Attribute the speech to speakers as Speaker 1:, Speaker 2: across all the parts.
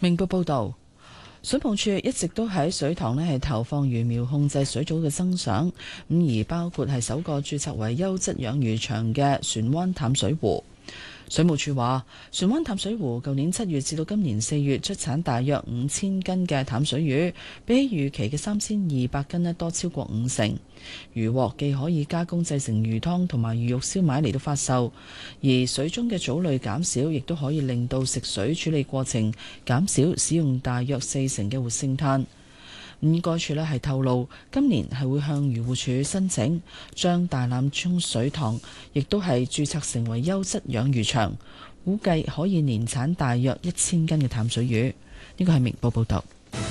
Speaker 1: 明報報導，水務署一直都喺水塘係投放魚苗控制水藻嘅增長，而包括係首個註冊為優質養魚場嘅船灣淡水湖。水務署話，船灣淡水湖舊年7月至到今年4月出產大約5000斤嘅淡水魚，比起預期嘅3200斤多超過50%。魚獲既可以加工製成魚湯同埋魚肉燒賣嚟到發售，而水中嘅藻類減少，亦都可以令到食水處理過程減少使用大約40%嘅活性炭。該處係透露，今年係會向漁護署申請，將大欖涌水塘亦都係註冊成為優質養魚場，估計可以年產大約1000斤嘅淡水魚。呢個係明報報導。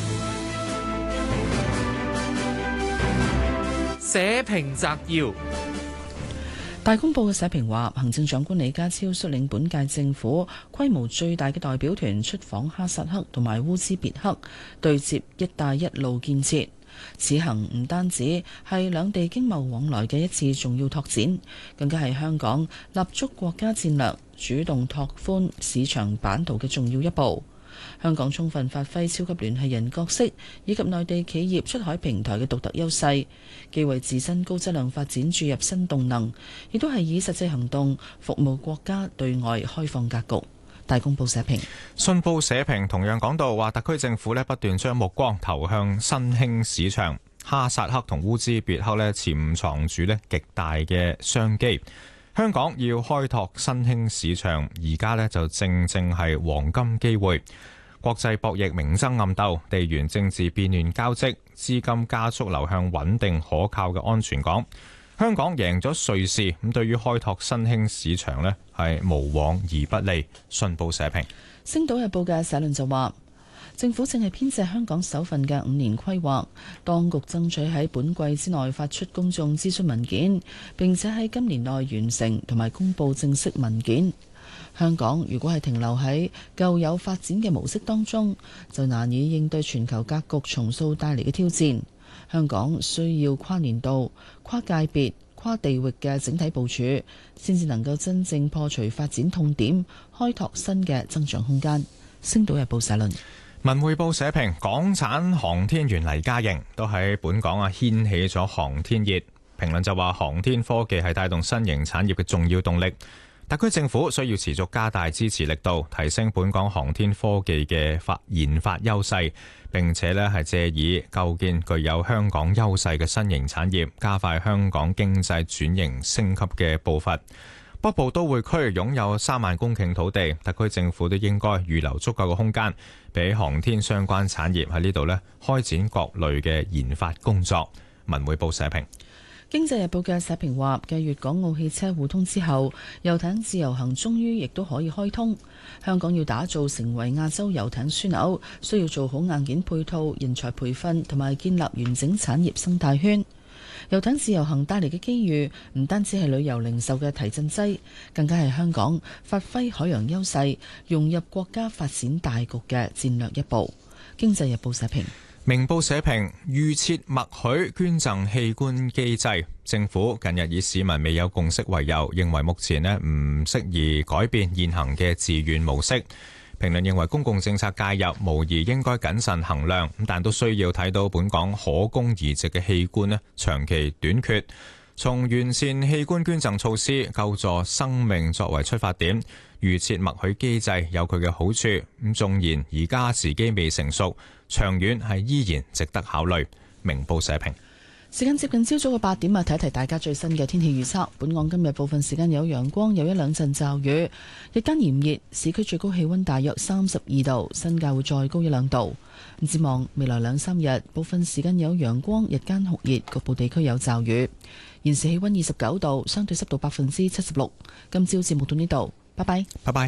Speaker 2: 社評摘要。
Speaker 1: 大公報嘅社評話，行政長官李家超率領本屆政府規模最大嘅代表團出訪哈薩克同埋烏茲別克，對接一帶一路建設。此行唔單止係兩地經貿往來嘅一次重要拓展，更加係香港立足國家戰略、主動拓寬市場版圖嘅重要一步。香港充分發揮超級聯繫人角色以及內地企業出海平台嘅獨特優勢，既為自身高質量發展注入新動能，亦都係以實際行動服務國家對外開放格局。大公報社評。
Speaker 3: 信報社評同樣講到話，特區政府不斷將目光投向新興市場，哈薩克同烏茲別克潛藏住極大嘅商機。香港要開拓新興市場，而家就正係黃金機會。國際博弈明爭暗鬥，地緣政治變亂交織，資金加速流向穩定可靠嘅安全港。香港贏咗瑞士，咁對於開拓新興市場係無往而不利。信報社評。
Speaker 1: 星島日報嘅社論就話，政府正係編製香港首份嘅5年規劃，當局爭取喺本季之內發出公眾諮詢文件，並且喺今年內完成同埋公佈正式文件。香港如果係停留喺舊有發展嘅模式當中，就難以應對全球格局重塑帶嚟嘅挑戰。香港需要跨年度、跨界別、跨地域嘅整體部署，先至能夠真正破除發展痛點，開拓新嘅增長空間。星島日報社論。
Speaker 3: 文匯報社評，港產航天員黎家瑩都喺本港掀起咗航天熱。評論就話，航天科技係帶動新型產業嘅重要動力。特區政府需要持續加大支持力度，提升本港航天科技嘅研發優勢，並且係借以構建具有香港優勢嘅新型產業，加快香港經濟轉型升級嘅步伐。北部都會區擁有3萬公頃土地，特區政府都應該預留足夠嘅空間，俾航天相關產業喺呢度開展各類嘅研發工作。文匯報社評。
Speaker 1: 經濟日報嘅社評話，繼粵港澳汽車互通之後，遊艇自由行終於亦都可以開通。香港要打造成為亞洲遊艇樞紐，需要做好硬件配套、人才培訓同埋建立完整產業生態圈。遊艇自由行帶嚟嘅機遇，唔單止係旅遊零售嘅提振劑，更加係香港發揮海洋優勢、融入國家發展大局嘅戰略一步。經濟日報社評。
Speaker 3: 明報社評，預設默許捐贈器官機制，政府近日以市民未有共識為由，認為目前唔適宜改變現行嘅自願模式。評論認為公共政策介入無疑應該謹慎衡量，但都需要睇到本港可供移植嘅器官長期短缺，從完善器官捐贈措施、救助生命作為出發點，預設默許機制有佢嘅好處。咁縱然而家時機未成熟，長遠係依然值得考慮。明報社評。
Speaker 1: 時間接近朝早嘅8點，提一提大家最新嘅天氣預測。本港今日部分時間有陽光，有一兩陣驟雨，日間炎熱，市區最高氣溫大約32度，新界會再高一兩度。展望未來2-3日，部分時間有陽光，日間酷熱，局部地區有驟雨。現時氣溫29度，相對濕度76%。今朝節目到呢度，拜拜。
Speaker 3: 拜拜。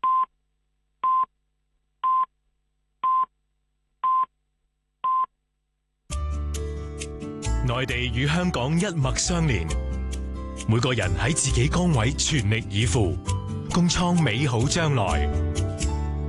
Speaker 4: 內地與香港一脈相連，每個人喺自己崗位全力以赴，共創美好將來。